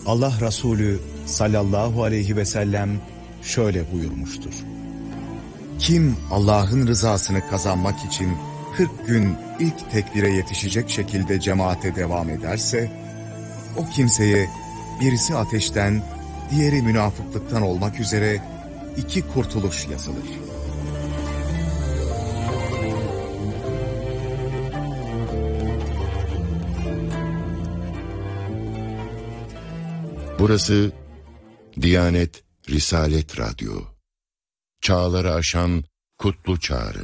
Allah Resulü sallallahu aleyhi ve sellem şöyle buyurmuştur. Kim Allah'ın rızasını kazanmak için 40 gün ilk tekbire yetişecek şekilde cemaate devam ederse, o kimseye birisi ateşten, diğeri münafıklıktan olmak üzere 2 kurtuluş yazılır. Burası Diyanet Risalet Radyo. Çağları aşan kutlu çağrı.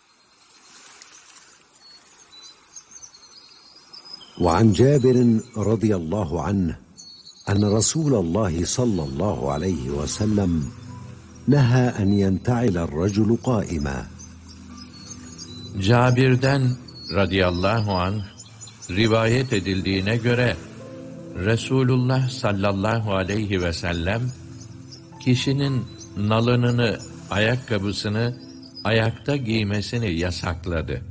وعن جابر رضي الله عنه أن رسول الله صلى الله عليه وسلم نهى أن ينتعل الرجل قائما. Cabir'den radıyallahu anh rivayet edildiğine göre Resulullah sallallahu aleyhi ve sellem kişinin nalınını, ayakkabısını ayakta giymesini yasakladı.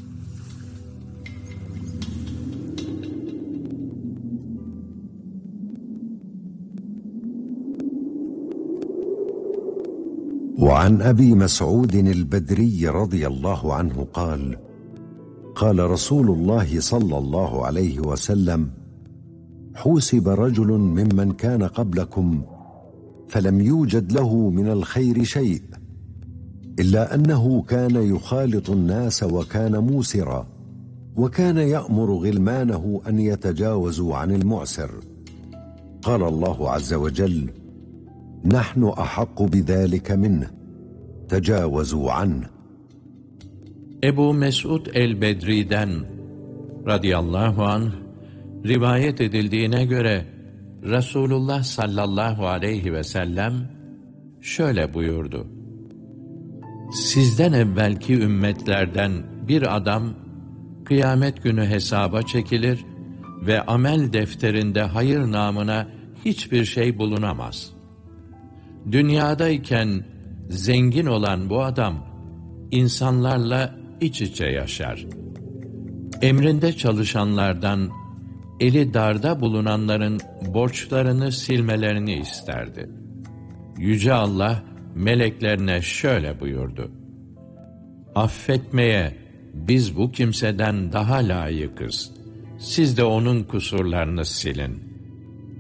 وعن أبي مسعود البدري رضي الله عنه قال قال رسول الله صلى الله عليه وسلم حوسب رجل ممن كان قبلكم فلم يوجد له من الخير شيء إلا أنه كان يخالط الناس وكان موسرا وكان يأمر غلمانه أن يتجاوزوا عن المعسر قال الله عز وجل نحن أحق بذلك منه تجاوزوا عنه. Ebu Mesud el-Bedri'den radıyallahu anh rivayet edildiğine göre Resulullah sallallahu aleyhi ve sellem şöyle buyurdu. Sizden evvelki ümmetlerden bir adam kıyamet günü hesaba çekilir ve amel defterinde hayır namına hiçbir şey bulunamaz. Dünyadayken zengin olan bu adam insanlarla iç içe yaşar. Emrinde çalışanlardan eli darda bulunanların borçlarını silmelerini isterdi. Yüce Allah meleklerine şöyle buyurdu. Affetmeye biz bu kimseden daha layıkız. Siz de onun kusurlarını silin.